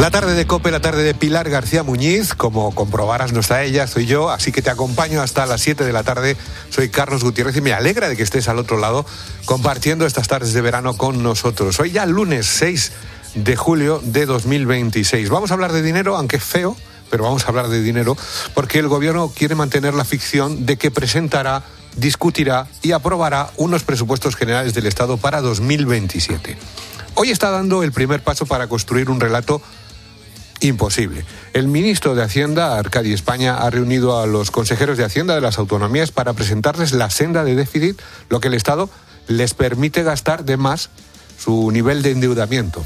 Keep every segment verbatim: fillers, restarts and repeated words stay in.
La tarde de COPE, la tarde de Pilar García Muñiz, como comprobarás no está ella, soy yo, así que te acompaño hasta las siete de la tarde. Soy Carlos Gutiérrez y me alegra de que estés al otro lado compartiendo estas tardes de verano con nosotros. Hoy ya lunes seis de julio de dos mil veintiséis. Vamos a hablar de dinero, aunque es feo, pero vamos a hablar de dinero porque el gobierno quiere mantener la ficción de que presentará, discutirá y aprobará unos presupuestos generales del Estado para dos mil veintisiete. Hoy está dando el primer paso para construir un relato imposible. El ministro de Hacienda, Arcadi España, ha reunido a los consejeros de Hacienda de las autonomías para presentarles la senda de déficit, lo que el Estado les permite gastar de más su nivel de endeudamiento.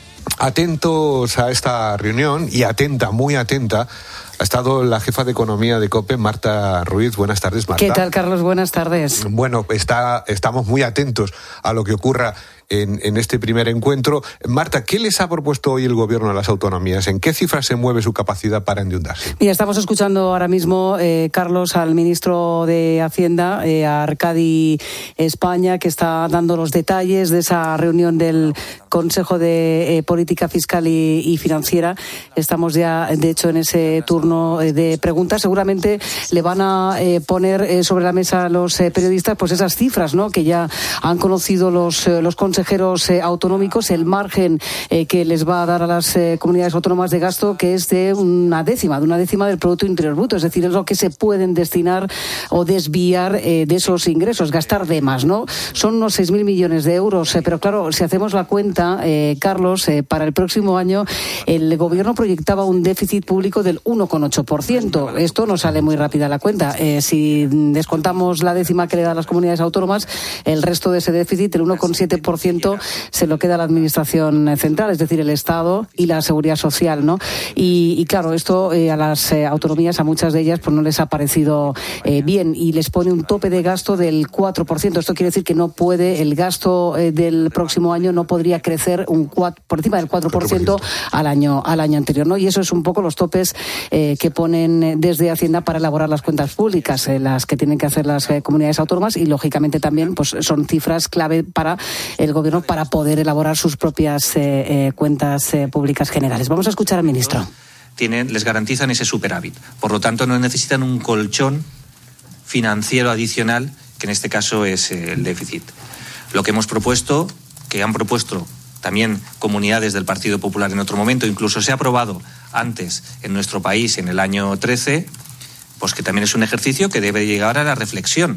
Atentos a esta reunión y atenta, muy atenta, ha estado la jefa de Economía de COPE, Marta Ruiz. Buenas tardes, Marta. ¿Qué tal, Carlos? Buenas tardes. Bueno, está, estamos muy atentos a lo que ocurra en, en este primer encuentro. Marta, ¿qué les ha propuesto hoy el Gobierno a las autonomías? ¿En qué cifras se mueve su capacidad para endeudarse? Mira, estamos escuchando ahora mismo, eh, Carlos, al ministro de Hacienda, eh, a Arcadi España, que está dando los detalles de esa reunión del Consejo de eh, Política Fiscal y, y Financiera. Estamos ya, de hecho, en ese turno de preguntas. Seguramente le van a eh, poner eh, sobre la mesa a los eh, periodistas pues esas cifras, ¿no?, que ya han conocido los, eh, los consejeros eh, autonómicos, el margen eh, que les va a dar a las eh, comunidades autónomas de gasto, que es de una décima, de una décima del Producto Interior Bruto, es decir, es lo que se pueden destinar o desviar eh, de esos ingresos, gastar de más, ¿no? Son unos seis mil millones de euros, eh, pero claro, si hacemos la cuenta, eh, Carlos, eh, para el próximo año el Gobierno proyectaba un déficit público del uno coma ocho por ciento. Esto no sale muy rápida la cuenta. Eh, si descontamos la décima que le dan las comunidades autónomas, el resto de ese déficit, el uno coma siete por ciento, se lo queda a la Administración Central, es decir, el Estado y la Seguridad Social, ¿no? Y, y claro, esto eh, a las eh, autonomías, a muchas de ellas, pues no les ha parecido eh, bien y les pone un tope de gasto del cuatro por ciento. Esto quiere decir que no puede, el gasto eh, del próximo año no podría crecer un cuatro, por encima del cuatro por ciento al año, al año anterior, ¿no? Y eso es un poco los topes eh, que ponen desde Hacienda para elaborar las cuentas públicas, eh, las que tienen que hacer las eh, comunidades autónomas, y lógicamente también pues son cifras clave para el Gobierno para poder elaborar sus propias eh, eh, cuentas eh, públicas generales. Vamos a escuchar al ministro. Tienen, les garantizan ese superávit. Por lo tanto, no necesitan un colchón financiero adicional, que en este caso es eh, el déficit. Lo que hemos propuesto, que han propuesto también comunidades del Partido Popular en otro momento, incluso se ha aprobado antes en nuestro país en el año trece, pues que también es un ejercicio que debe llegar a la reflexión.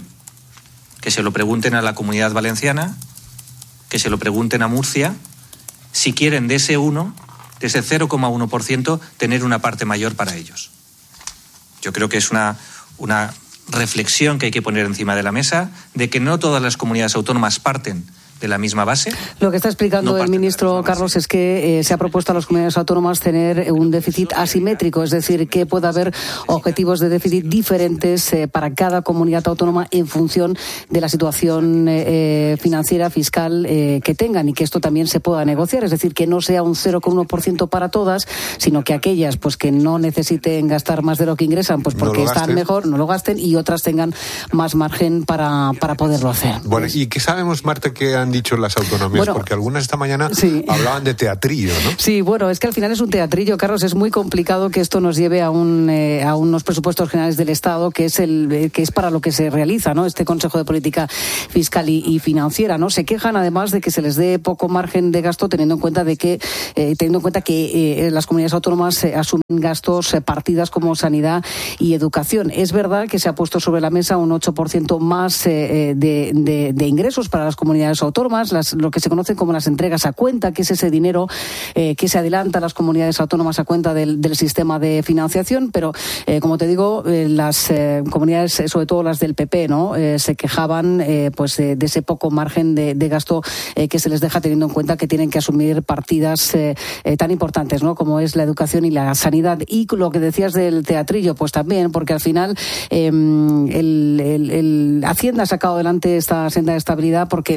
Que se lo pregunten a la Comunidad Valenciana, que se lo pregunten a Murcia, si quieren de ese uno, de ese cero coma uno por ciento, tener una parte mayor para ellos. Yo creo que es una, una reflexión que hay que poner encima de la mesa, de que no todas las comunidades autónomas parten de la misma base. Lo que está explicando no el ministro Carlos es que eh, se ha propuesto a las comunidades autónomas tener un déficit asimétrico, es decir, que pueda haber objetivos de déficit diferentes eh, para cada comunidad autónoma en función de la situación eh, financiera, fiscal eh, que tengan, y que esto también se pueda negociar, es decir, que no sea un cero coma uno por ciento para todas, sino que aquellas pues que no necesiten gastar más de lo que ingresan, pues porque no están mejor, no lo gasten, y otras tengan más margen para, para poderlo hacer. Bueno, ¿y qué sabemos, Marta, que han dicho las autonomías? Bueno, porque algunas esta mañana sí hablaban de teatrillo, ¿no? Sí, bueno, es que al final es un teatrillo, Carlos. Es muy complicado que esto nos lleve a un eh, a unos presupuestos generales del Estado, que es el eh, que es para lo que se realiza, ¿no?, este Consejo de Política Fiscal y, y Financiera, ¿no? Se quejan además de que se les dé poco margen de gasto, teniendo en cuenta de que eh, teniendo en cuenta que eh, las comunidades autónomas eh, asumen gastos eh, partidas como sanidad y educación. Es verdad que se ha puesto sobre la mesa un ocho por ciento más eh, de, de, de ingresos para las comunidades autónomas, las, lo que se conoce como las entregas a cuenta, que es ese dinero eh, que se adelanta a las comunidades autónomas a cuenta del, del sistema de financiación, pero eh, como te digo, eh, las eh, comunidades, sobre todo las del P P, ¿no?, eh, se quejaban eh, pues eh, de ese poco margen de, de gasto eh, que se les deja, teniendo en cuenta que tienen que asumir partidas eh, eh, tan importantes, ¿no?, como es la educación y la sanidad. Y lo que decías del teatrillo, pues también, porque al final eh, el, el, el Hacienda ha sacado adelante esta senda de estabilidad porque solamente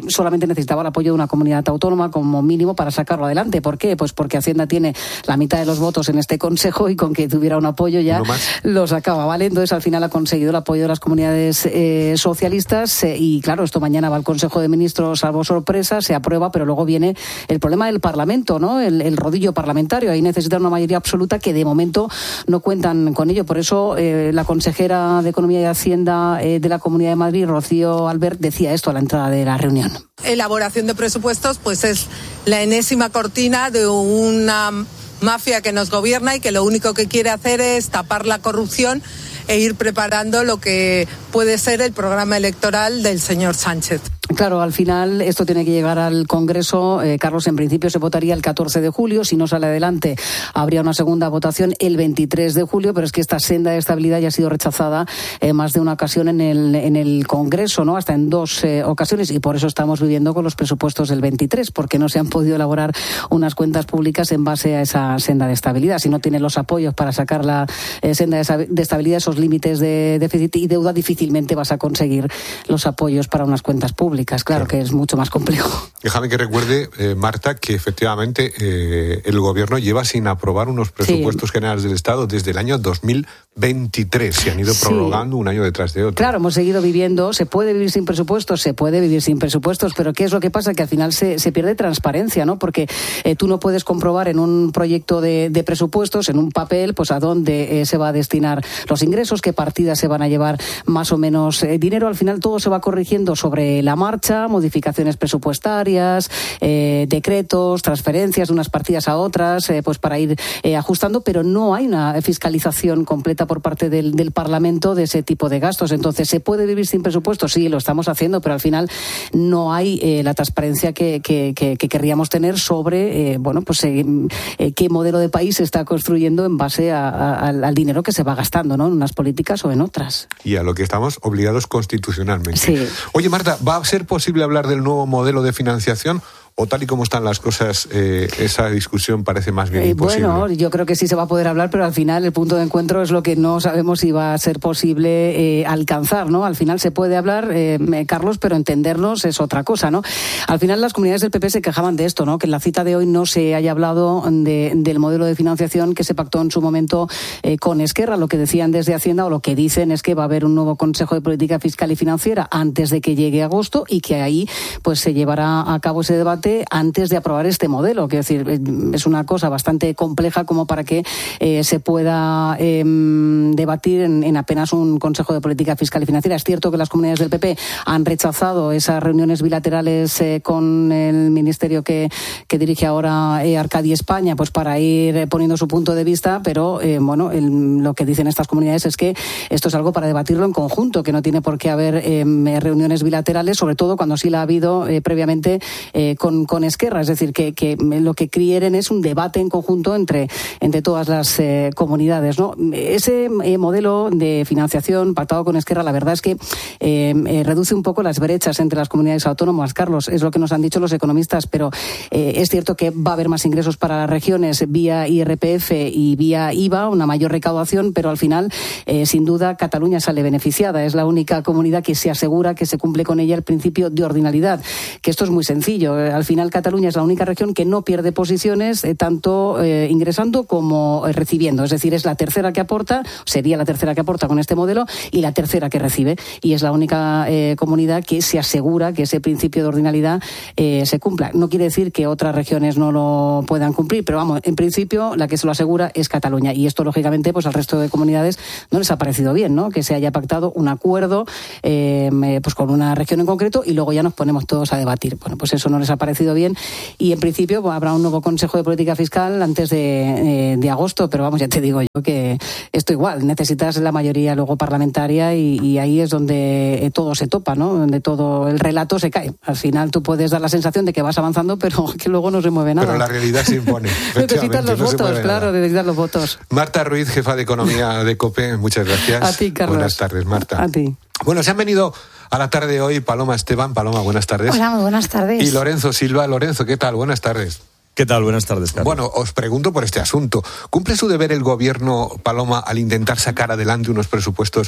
necesitaba el apoyo de una comunidad autónoma como mínimo para sacarlo adelante. ¿Por qué? Pues porque Hacienda tiene la mitad de los votos en este Consejo y con que tuviera un apoyo ya lo sacaba, ¿vale? Entonces al final ha conseguido el apoyo de las comunidades eh, socialistas eh, y claro, esto mañana va al Consejo de Ministros, salvo sorpresa, se aprueba, pero luego viene el problema del Parlamento, ¿no? El, el rodillo parlamentario. Ahí necesitan una mayoría absoluta que de momento no cuentan con ello. Por eso eh, la consejera de Economía y Hacienda eh, de la Comunidad de Madrid, Rocío Albert, decía esto a la entrada de la reunión. Elaboración de presupuestos, pues es la enésima cortina de una mafia que nos gobierna y que lo único que quiere hacer es tapar la corrupción e ir preparando lo que puede ser el programa electoral del señor Sánchez. Claro, al final esto tiene que llegar al Congreso. Eh, Carlos, en principio se votaría el catorce de julio. Si no sale adelante, habría una segunda votación el veintitrés de julio. Pero es que esta senda de estabilidad ya ha sido rechazada eh, más de una ocasión en el, en el Congreso, ¿no? Hasta en dos eh, ocasiones. Y por eso estamos viviendo con los presupuestos del veintitrés, porque no se han podido elaborar unas cuentas públicas en base a esa senda de estabilidad. Si no tienes los apoyos para sacar la eh, senda de estabilidad, esos límites de déficit y deuda, difícilmente vas a conseguir los apoyos para unas cuentas públicas. Claro, claro que es mucho más complejo. Déjame que recuerde, eh, Marta, que efectivamente eh, el Gobierno lleva sin aprobar unos presupuestos sí. generales del Estado desde el año dos mil veintitrés. Se han ido sí. prorrogando un año detrás de otro. Claro, hemos seguido viviendo. Se puede vivir sin presupuestos, se puede vivir sin presupuestos, pero ¿qué es lo que pasa? Que al final se, se pierde transparencia, ¿no? Porque eh, tú no puedes comprobar en un proyecto de, de presupuestos, en un papel, pues a dónde eh, se va a destinar los ingresos, qué partidas se van a llevar más o menos eh, dinero. Al final todo se va corrigiendo sobre la marcha, modificaciones presupuestarias, eh, decretos, transferencias de unas partidas a otras, eh, pues para ir eh, ajustando, pero no hay una fiscalización completa por parte del, del Parlamento de ese tipo de gastos. Entonces, ¿se puede vivir sin presupuesto? Sí, lo estamos haciendo, pero al final no hay eh, la transparencia que, que, que, que querríamos tener sobre, eh, bueno, pues eh, eh, qué modelo de país se está construyendo en base a, a, al dinero que se va gastando, ¿no? En unas políticas o en otras. Y a lo que estamos obligados constitucionalmente. Sí. Oye, Marta, ¿va a ser posible hablar del nuevo modelo de financiación? ¿O tal y como están las cosas, eh, esa discusión parece más bien eh, imposible? Bueno, yo creo que sí se va a poder hablar, pero al final el punto de encuentro es lo que no sabemos si va a ser posible eh, alcanzar, ¿no? Al final se puede hablar, eh, Carlos, pero entendernos es otra cosa, ¿no? Al final las comunidades del P P se quejaban de esto, ¿no? Que en la cita de hoy no se haya hablado de, del modelo de financiación que se pactó en su momento eh, con Esquerra. Lo que decían desde Hacienda o lo que dicen es que va a haber un nuevo Consejo de Política Fiscal y Financiera antes de que llegue agosto y que ahí pues se llevará a cabo ese debate antes de aprobar este modelo. Quiero decir, es una cosa bastante compleja como para que eh, se pueda eh, debatir en, en apenas un Consejo de Política Fiscal y Financiera. Es cierto que las comunidades del P P han rechazado esas reuniones bilaterales eh, con el ministerio que, que dirige ahora eh, Arcadi España, pues para ir eh, poniendo su punto de vista, pero eh, bueno, el, lo que dicen estas comunidades es que esto es algo para debatirlo en conjunto, que no tiene por qué haber eh, reuniones bilaterales, sobre todo cuando sí la ha habido eh, previamente eh, con, con Esquerra. Es decir, que, que lo que quieren es un debate en conjunto entre, entre todas las eh, comunidades, ¿no? Ese eh, modelo de financiación pactado con Esquerra, la verdad es que eh, eh, reduce un poco las brechas entre las comunidades autónomas, Carlos, es lo que nos han dicho los economistas, pero eh, es cierto que va a haber más ingresos para las regiones vía I R P F y vía I V A, una mayor recaudación, pero al final, eh, sin duda, Cataluña sale beneficiada. Es la única comunidad que se asegura que se cumple con ella el principio de ordinalidad, que esto es muy sencillo. Al final, Cataluña es la única región que no pierde posiciones, eh, tanto eh, ingresando como eh, recibiendo. Es decir, es la tercera que aporta, sería la tercera que aporta con este modelo y la tercera que recibe. Y es la única eh, comunidad que se asegura que ese principio de ordinalidad eh, se cumpla. No quiere decir que otras regiones no lo puedan cumplir, pero vamos, en principio la que se lo asegura es Cataluña. Y esto, lógicamente, pues al resto de comunidades no les ha parecido bien, ¿no? Que se haya pactado un acuerdo eh, pues con una región en concreto y luego ya nos ponemos todos a debatir. Bueno, pues eso no les ha parecido bien y en principio pues, habrá un nuevo Consejo de Política Fiscal antes de, eh, de agosto, pero vamos, ya te digo yo que esto igual, necesitas la mayoría luego parlamentaria y, y ahí es donde eh, todo se topa, ¿no? Donde todo el relato se cae. Al final tú puedes dar la sensación de que vas avanzando, pero que luego no se mueve nada. Pero la realidad se impone. Necesitas los no votos, claro, necesitas los votos. Marta Ruiz, jefa de Economía de COPE, muchas gracias. A ti, Carlos. Buenas tardes, Marta. A ti. Bueno, se han venido a la tarde de hoy Paloma Esteban. Paloma, buenas tardes. Hola, muy buenas tardes. Y Lorenzo Silva. Lorenzo, ¿qué tal? Buenas tardes. ¿Qué tal? Buenas tardes, Carlos. Bueno, os pregunto por este asunto. ¿Cumple su deber el gobierno, Paloma, al intentar sacar adelante unos presupuestos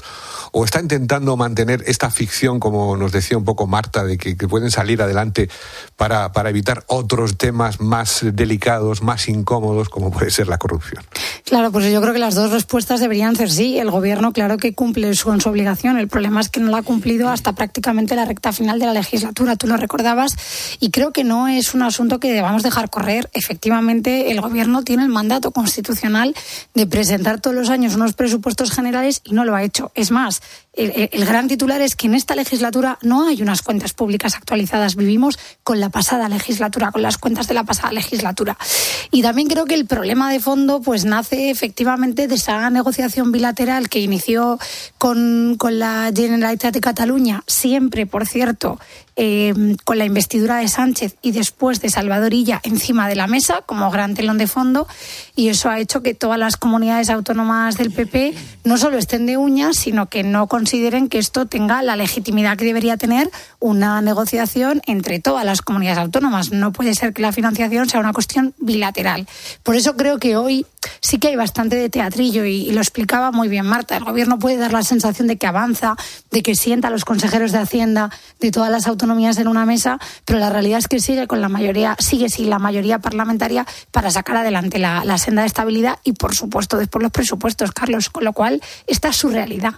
o está intentando mantener esta ficción, como nos decía un poco Marta, de que, que pueden salir adelante para, para evitar otros temas más delicados, más incómodos, como puede ser la corrupción? Claro, pues yo creo que las dos respuestas deberían ser sí. El gobierno, claro que cumple su, con su obligación. El problema es que no la ha cumplido hasta prácticamente la recta final de la legislatura. Tú lo recordabas, y creo que no es un asunto que debamos dejar correr. Efectivamente, el gobierno tiene el mandato constitucional de presentar todos los años unos presupuestos generales y no lo ha hecho. Es más, el, el gran titular es que en esta legislatura no hay unas cuentas públicas actualizadas. Vivimos con la pasada legislatura, con las cuentas de la pasada legislatura. Y también creo que el problema de fondo pues nace efectivamente de esa negociación bilateral que inició con, con la Generalitat de Cataluña, siempre, por cierto, eh, con la investidura de Sánchez y después de Salvador Illa encima de la mesa como gran telón de fondo, y eso ha hecho que todas las comunidades autónomas del P P no solo estén de uñas, sino que no consideren que esto tenga la legitimidad que debería tener una negociación entre todas las comunidades autónomas. No puede ser que la financiación sea una cuestión bilateral. Por eso creo que hoy sí que hay bastante de teatrillo, y, y lo explicaba muy bien Marta. El gobierno puede dar la sensación de que avanza, de que sienta a los consejeros de Hacienda de todas las autonomías en una mesa, pero la realidad es que sigue con la mayoría, sigue sin la mayoría parlamentaria para sacar adelante la, la senda de estabilidad y, por supuesto, después los presupuestos, Carlos, con lo cual esta es su realidad.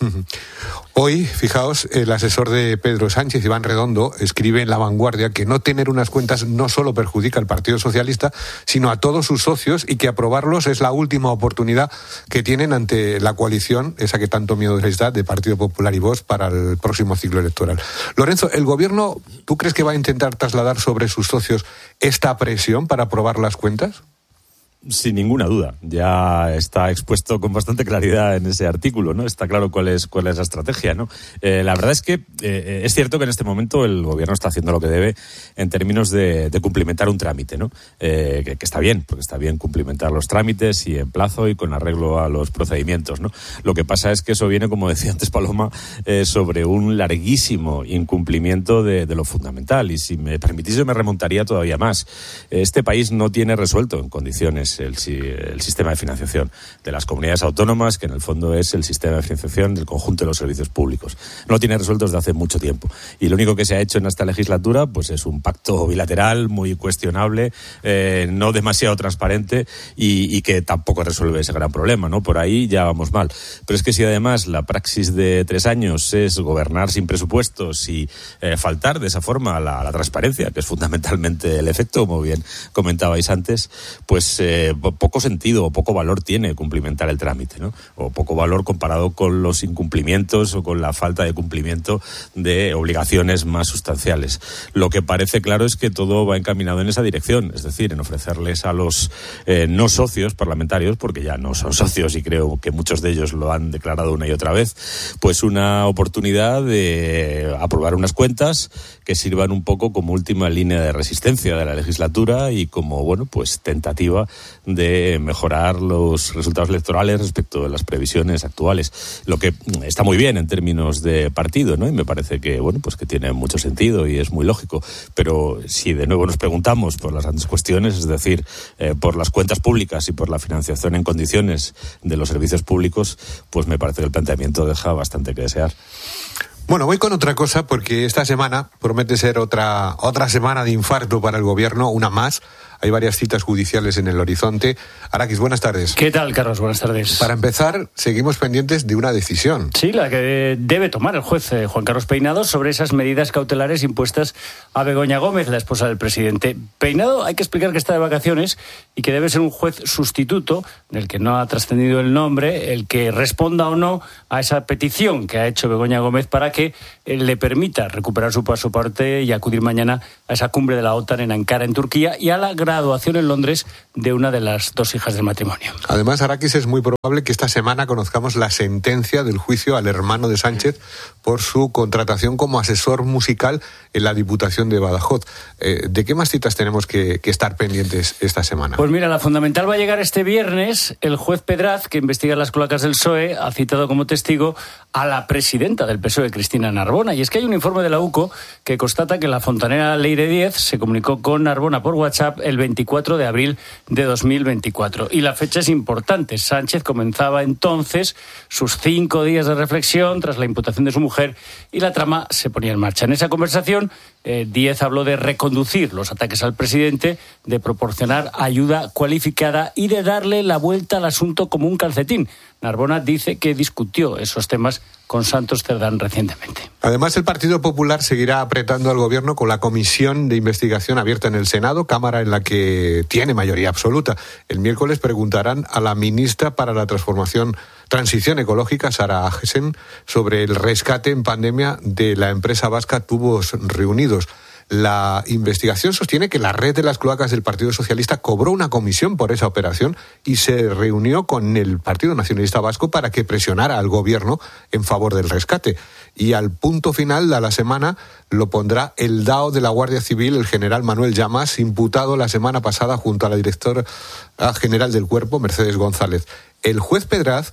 Hoy, fijaos, el asesor de Pedro Sánchez, Iván Redondo, escribe en La Vanguardia que no tener unas cuentas no solo perjudica al Partido Socialista, sino a todos sus socios, y que aprobarlos es la última oportunidad que tienen ante la coalición, esa que tanto miedo les da, de Partido Popular y Vox para el próximo ciclo electoral. Lorenzo, ¿el gobierno, tú crees que va a intentar trasladar sobre sus socios esta presión para aprobar las cuentas? Sin ninguna duda, ya está expuesto con bastante claridad en ese artículo, ¿no? Está claro cuál es cuál es la estrategia, ¿no? Eh, la verdad es que eh, es cierto que en este momento el gobierno está haciendo lo que debe en términos de, de cumplimentar un trámite, ¿no? Eh, que, que está bien, porque está bien cumplimentar los trámites y en plazo y con arreglo a los procedimientos, ¿no? Lo que pasa es que eso viene, como decía antes Paloma, eh, sobre un larguísimo incumplimiento de, de lo fundamental. Y si me permitís, yo me remontaría todavía más. Este país no tiene resuelto en condiciones El, el sistema de financiación de las comunidades autónomas, que en el fondo es el sistema de financiación del conjunto de los servicios públicos. No lo tiene resuelto desde hace mucho tiempo. Y lo único que se ha hecho en esta legislatura pues es un pacto bilateral muy cuestionable, eh, no demasiado transparente y, y que tampoco resuelve ese gran problema, ¿no? Por ahí ya vamos mal. Pero es que si además la praxis de tres años es gobernar sin presupuestos y eh, faltar de esa forma a la, a la transparencia, que es fundamentalmente el efecto, como bien comentabais antes, pues eh, Eh, poco sentido o poco valor tiene cumplimentar el trámite, ¿no? O poco valor comparado con los incumplimientos o con la falta de cumplimiento de obligaciones más sustanciales. Lo que parece claro es que todo va encaminado en esa dirección, es decir, en ofrecerles a los eh, no socios parlamentarios, porque ya no son socios y creo que muchos de ellos lo han declarado una y otra vez, pues una oportunidad de aprobar unas cuentas que sirvan un poco como última línea de resistencia de la legislatura y como, bueno, pues tentativa de mejorar los resultados electorales respecto de las previsiones actuales, lo que está muy bien en términos de partido, ¿no? Y me parece que, bueno, pues que tiene mucho sentido y es muy lógico, pero si de nuevo nos preguntamos por las grandes cuestiones, es decir, eh, por las cuentas públicas y por la financiación en condiciones de los servicios públicos, pues me parece que el planteamiento deja bastante que desear. Bueno, voy con otra cosa, porque esta semana promete ser otra, otra semana de infarto para el gobierno, una más. Hay varias citas judiciales en el horizonte. Arakis, buenas tardes. ¿Qué tal, Carlos? Buenas tardes. Para empezar, seguimos pendientes de una decisión. Sí, la que debe tomar el juez eh, Juan Carlos Peinado sobre esas medidas cautelares impuestas a Begoña Gómez, la esposa del presidente. Peinado, hay que explicar que está de vacaciones y que debe ser un juez sustituto, del que no ha trascendido el nombre, el que responda o no a esa petición que ha hecho Begoña Gómez para que eh, le permita recuperar su pasaporte y acudir mañana a esa cumbre de la OTAN en Ankara, en Turquía, y a la graduación en Londres de una de las dos hijas del matrimonio. Además, Arakis, es muy probable que esta semana conozcamos la sentencia del juicio al hermano de Sánchez por su contratación como asesor musical en la Diputación de Badajoz. Eh, ¿De qué más citas tenemos que, que estar pendientes esta semana? Pues mira, la fundamental va a llegar este viernes. El juez Pedraz, que investiga las cloacas del P S O E, ha citado como testigo a la presidenta del P S O E, Cristina Narbona. Y es que hay un informe de la U C O que constata que la fontanera Leire Díez se comunicó con Narbona por WhatsApp el veinticuatro de abril de dos mil veinticuatro. Y la fecha es importante. Sánchez comenzaba entonces sus cinco días de reflexión tras la imputación de su mujer y la trama se ponía en marcha. En esa conversación, eh, Díez habló de reconducir los ataques al presidente, de proporcionar ayuda cualificada y de darle la vuelta al asunto como un calcetín. Narbona dice que discutió esos temas con Santos Cerdán recientemente. Además, el Partido Popular seguirá apretando al Gobierno con la comisión de investigación abierta en el Senado, Cámara en la que tiene mayoría absoluta. El miércoles preguntarán a la ministra para la Transformación, Transición Ecológica, Sara Agesen, sobre el rescate en pandemia de la empresa vasca Tubos Reunidos. La investigación sostiene que la red de las cloacas del Partido Socialista cobró una comisión por esa operación y se reunió con el Partido Nacionalista Vasco para que presionara al Gobierno en favor del rescate. Y al punto final de la semana lo pondrá el D A O de la Guardia Civil, el general Manuel Llamas, imputado la semana pasada junto a la directora general del Cuerpo, Mercedes González. El juez Pedraz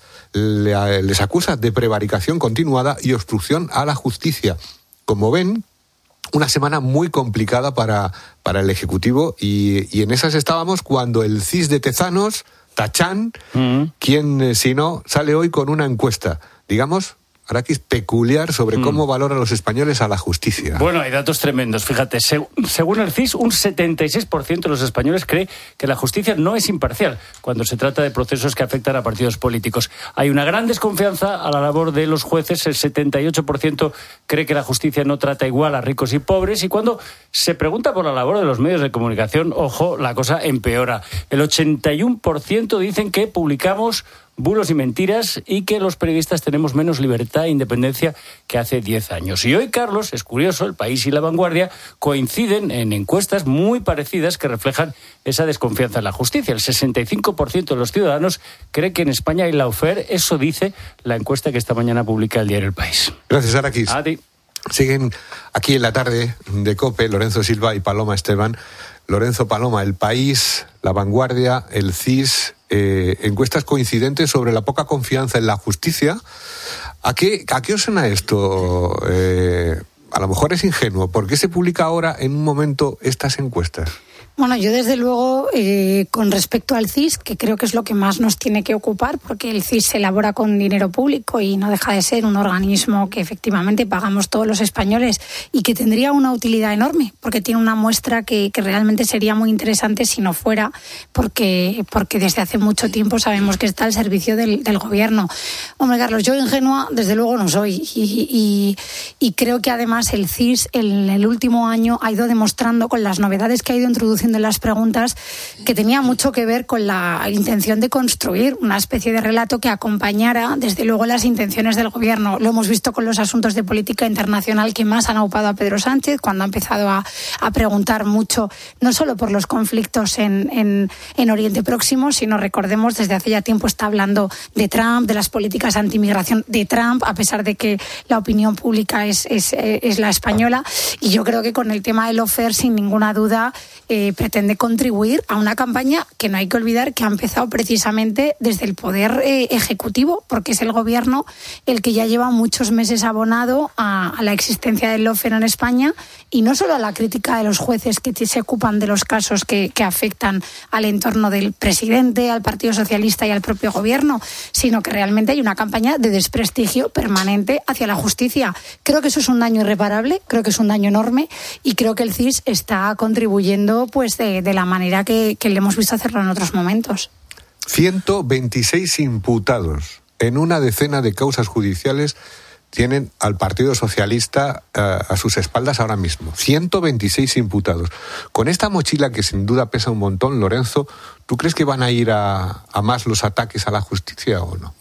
les acusa de prevaricación continuada y obstrucción a la justicia. Como ven, una semana muy complicada para, para el Ejecutivo y, y en esas estábamos cuando el C I S de Tezanos, Tachán, mm. quien, eh, si no, sale hoy con una encuesta, digamos, Araquis, peculiar sobre mm. cómo valoran los españoles a la justicia. Bueno, hay datos tremendos. Fíjate, seg- según el C I S, un setenta y seis por ciento de los españoles cree que la justicia no es imparcial cuando se trata de procesos que afectan a partidos políticos. Hay una gran desconfianza a la labor de los jueces. El setenta y ocho por ciento cree que la justicia no trata igual a ricos y pobres. Y cuando se pregunta por la labor de los medios de comunicación, ojo, la cosa empeora. El ochenta y uno por ciento dicen que publicamos bulos y mentiras y que los periodistas tenemos menos libertad e independencia que hace diez años. Y hoy, Carlos, es curioso, El País y La Vanguardia coinciden en encuestas muy parecidas que reflejan esa desconfianza en la justicia. El sesenta y cinco por ciento de los ciudadanos cree que en España hay lawfare. Eso dice la encuesta que esta mañana publica el diario El País. Gracias, Araquis. A ti. Siguen aquí en la tarde de COPE Lorenzo Silva y Paloma Esteban. Lorenzo, Paloma, El País, La Vanguardia, el C I S, eh, encuestas coincidentes sobre la poca confianza en la justicia. ¿A qué, a qué os suena esto? Eh, a lo mejor es ingenuo. ¿Por qué se publica ahora en un momento estas encuestas? Bueno, yo desde luego, eh, con respecto al C I S, que creo que es lo que más nos tiene que ocupar, porque el C I S se elabora con dinero público y no deja de ser un organismo que efectivamente pagamos todos los españoles y que tendría una utilidad enorme, porque tiene una muestra que, que realmente sería muy interesante si no fuera, porque, porque desde hace mucho tiempo sabemos que está al servicio del, del gobierno. Hombre, Carlos, yo ingenua desde luego no soy y, y, y creo que además el C I S en el último año ha ido demostrando con las novedades que ha ido introduciendo de las preguntas que tenía mucho que ver con la intención de construir una especie de relato que acompañara desde luego las intenciones del gobierno. Lo hemos visto con los asuntos de política internacional que más han aupado a Pedro Sánchez cuando ha empezado a, a preguntar mucho, no solo por los conflictos en, en, en Oriente Próximo, sino recordemos desde hace ya tiempo está hablando de Trump, de las políticas anti-inmigración de Trump, a pesar de que la opinión pública es, es, es la española. Y yo creo que con el tema del lawfare, sin ninguna duda, eh, pretende contribuir a una campaña que no hay que olvidar que ha empezado precisamente desde el poder eh, ejecutivo, porque es el gobierno el que ya lleva muchos meses abonado a, a la existencia del lawfare en España y no solo a la crítica de los jueces que se ocupan de los casos que, que afectan al entorno del presidente, al Partido Socialista y al propio gobierno, sino que realmente hay una campaña de desprestigio permanente hacia la justicia. Creo que eso es un daño irreparable, creo que es un daño enorme y creo que el C I S está contribuyendo pues de, de la manera que, que le hemos visto hacerlo en otros momentos. ciento veintiséis imputados en una decena de causas judiciales tienen al Partido Socialista uh, a sus espaldas ahora mismo. ciento veintiséis imputados. Con esta mochila que sin duda pesa un montón, Lorenzo, ¿tú crees que van a ir a, a más los ataques a la justicia o no?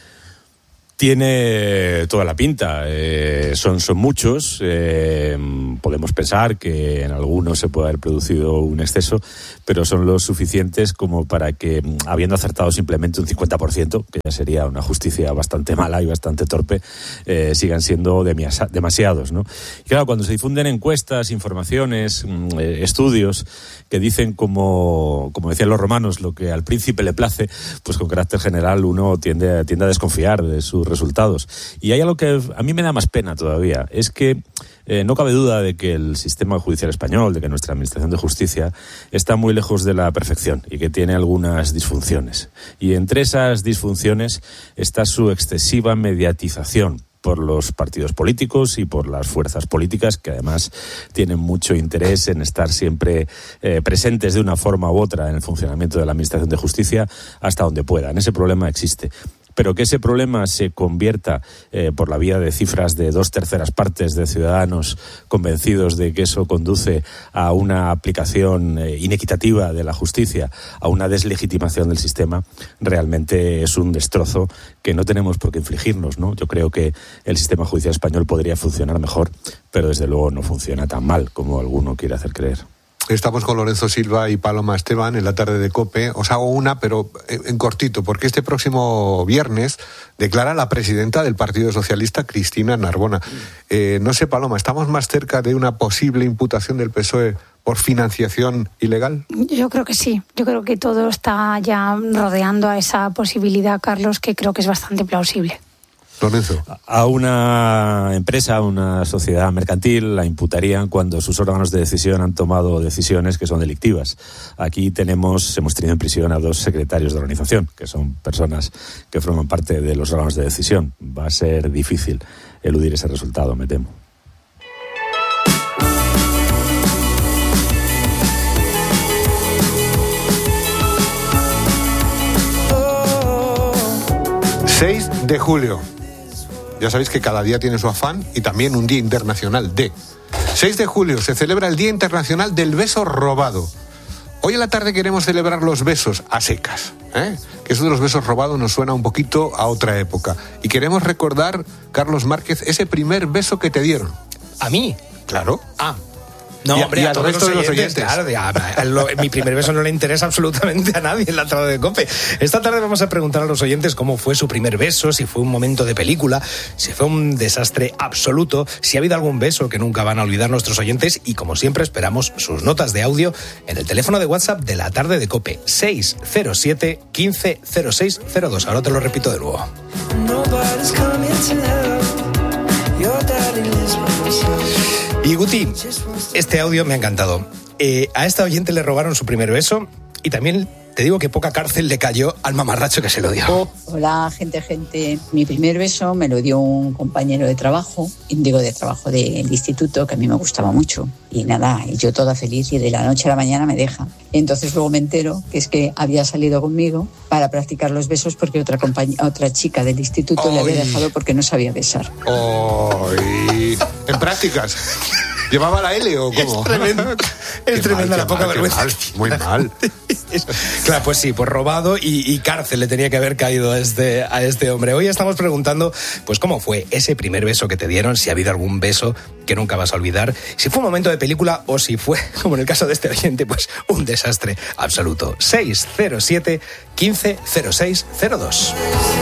Tiene toda la pinta, eh, son, son muchos, eh, podemos pensar que en algunos se puede haber producido un exceso, pero son los suficientes como para que, habiendo acertado simplemente un cincuenta por ciento, que ya sería una justicia bastante mala y bastante torpe, eh, sigan siendo demasiados, demasiados, ¿no? Y claro, cuando se difunden encuestas, informaciones, eh, estudios que dicen, como, como decían los romanos, lo que al príncipe le place, pues con carácter general uno tiende, tiende a desconfiar de sus resultados. Y hay algo que a mí me da más pena todavía, es que Eh, no cabe duda de que el sistema judicial español, de que nuestra administración de justicia está muy lejos de la perfección y que tiene algunas disfunciones. Y entre esas disfunciones está su excesiva mediatización por los partidos políticos y por las fuerzas políticas, que además tienen mucho interés en estar siempre eh, presentes de una forma u otra en el funcionamiento de la Administración de Justicia hasta donde puedan. Ese problema existe. Pero que ese problema se convierta eh, por la vía de cifras de dos terceras partes de ciudadanos convencidos de que eso conduce a una aplicación eh, inequitativa de la justicia, a una deslegitimación del sistema, realmente es un destrozo que no tenemos por qué infligirnos, ¿no? Yo creo que el sistema judicial español podría funcionar mejor, pero desde luego no funciona tan mal como alguno quiere hacer creer. Estamos con Lorenzo Silva y Paloma Esteban en la tarde de COPE. Os hago una, pero en cortito, porque este próximo viernes declara la presidenta del Partido Socialista, Cristina Narbona. Eh, no sé, Paloma, ¿estamos más cerca de una posible imputación del P S O E por financiación ilegal? Yo creo que sí. Yo creo que todo está ya rodeando a esa posibilidad, Carlos, que creo que es bastante plausible. Lorenzo. A una empresa, a una sociedad mercantil, la imputarían cuando sus órganos de decisión han tomado decisiones que son delictivas. Aquí tenemos, hemos tenido en prisión a dos secretarios de la organización, que son personas que forman parte de los órganos de decisión. Va a ser difícil eludir ese resultado, me temo. seis de julio. Ya sabéis que cada día tiene su afán y también un día internacional de. seis de julio se celebra el Día Internacional del Beso Robado. Hoy en la tarde queremos celebrar los besos a secas, ¿eh? Que eso de los besos robados nos suena un poquito a otra época. Y queremos recordar, Carlos Márquez, ese primer beso que te dieron. ¿A mí? Claro. Ah. No, y, hombre, y a al todos resto los de los oyentes, oyentes. claro, a, a, lo, mi primer beso no le interesa absolutamente a nadie en la tarde de COPE. Esta tarde vamos a preguntar a los oyentes cómo fue su primer beso, si fue un momento de película, si fue un desastre absoluto, si ha habido algún beso que nunca van a olvidar nuestros oyentes y, como siempre, esperamos sus notas de audio en el teléfono de WhatsApp de la tarde de COPE, seis cero siete, quince cero seis cero dos. Ahora te lo repito de nuevo. Y Guti, este audio me ha encantado. Eh, a esta oyente le robaron su primer beso y también te digo que poca cárcel le cayó al mamarracho que se lo dio. Oh, hola, gente, gente. Mi primer beso me lo dio un compañero de trabajo, digo de trabajo del instituto, que a mí me gustaba mucho. Y nada, yo toda feliz y de la noche a la mañana me deja. Entonces luego me entero que es que había salido conmigo para practicar los besos porque otra compañ- otra chica del instituto Oy. le había dejado porque no sabía besar. Oy. ¿En prácticas? ¿Llevaba la L o cómo? Es tremendo, es tremenda la poca mal, vergüenza. Mal, muy mal. Claro, pues sí, pues robado y, y cárcel le tenía que haber caído a este, a este hombre. Hoy estamos preguntando, pues, cómo fue ese primer beso que te dieron, si ha habido algún beso que nunca vas a olvidar, si fue un momento de película o si fue, como en el caso de este oyente, pues un desastre absoluto. seis cero siete, quince cero seis cero dos.